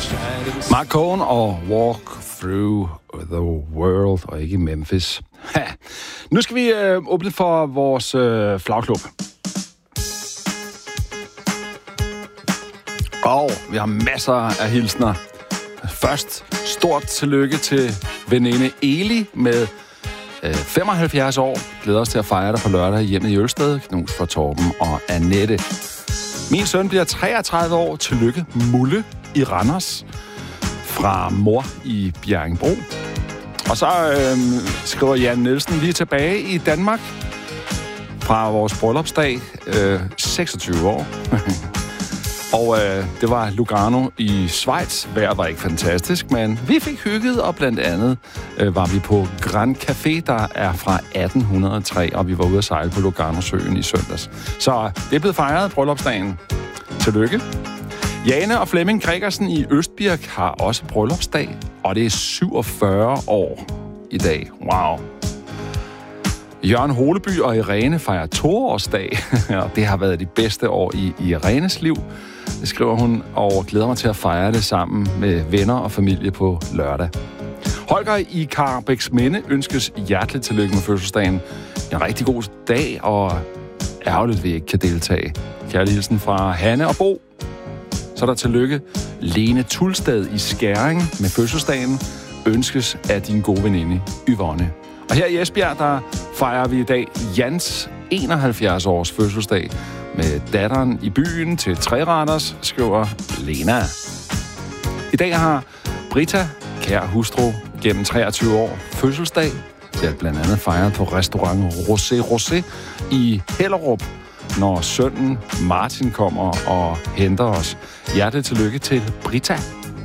Mark Cohn og Walk Through the World, og ikke Memphis. Ha. Nu skal vi åbne for vores flagklub. Og vi har masser af hilsner. Først stort tillykke til veninde Eli med 75 år. Glæder os til at fejre dig på lørdag hjemme i Ølsted. Knus for Torben og Annette. Min søn bliver 33 år. Tillykke Mulle i Randers. Fra mor i Bjerringbro. Og så skriver Jan Nielsen lige tilbage i Danmark. Fra vores bryllupsdag. 26 år. Og det var Lugano i Schweiz. Vejret var ikke fantastisk, men vi fik hygget, og blandt andet var vi på Grand Café, der er fra 1803, og vi var ude at sejle på Lugano-søen i søndags. Så det er blevet fejret, bryllupsdagen. Tillykke. Jane og Flemming Gregersen i Østbirk har også bryllupsdag, og det er 47 år i dag. Wow. Jørgen Holeby og Irene fejrer 2-årsdag, og det har været de bedste år i Irenes liv. Det skriver hun, og glæder mig til at fejre det sammen med venner og familie på lørdag. Holger i Karrebæksminde ønskes hjerteligt tillykke med fødselsdagen. En rigtig god dag, og ærgerligt, vi ikke kan deltage. Kærlig hilsen fra Hanne og Bo. Så er der tillykke Lene Tulstad i Skæring med fødselsdagen. Ønskes af din gode veninde Yvonne. Og her i Esbjerg, der fejrer vi i dag Jans 71 års fødselsdag med datteren i byen til Treretters, skriver Lena. I dag har Britta, kær hustru, gennem 23 år fødselsdag. Det er blandt andet fejret på restaurant Rosé i Hellerup, når sønnen Martin kommer og henter os. Hjertelig tillykke til Britta.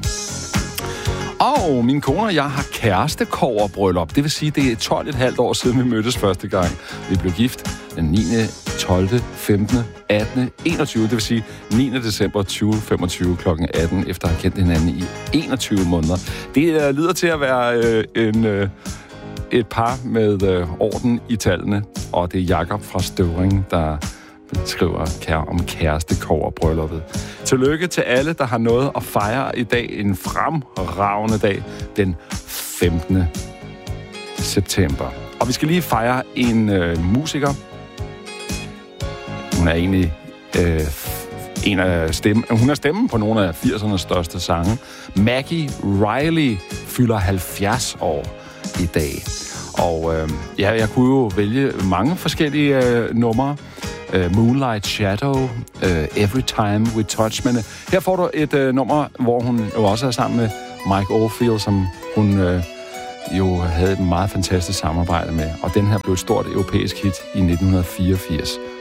Og min kone og jeg har kærestekoverbryllup. Det vil sige, det er 12,5 år siden, vi mødtes første gang. Vi blev gift den 9., 12., 15., 18., 21. Det vil sige 9. december 2025 kl. 18, efter at have kendt hinanden i 21 måneder. Det lyder til at være et par med orden i tallene. Og det er Jakob fra Støvring, der skriver om kærestekoverbrylluppet. Tillykke til alle, der har noget at fejre i dag. En fremragende dag, den 15. september. Og vi skal lige fejre en musiker. Hun er egentlig hun er stemmen på nogle af 80'ernes største sange. Maggie Riley fylder 70 år i dag. Og jeg kunne jo vælge mange forskellige numre. Moonlight Shadow, Every Time We Touch. Men her får du et nummer, hvor hun jo også er sammen med Mike Oldfield, som hun jo havde et meget fantastisk samarbejde med. Og den her blev et stort europæisk hit i 1984.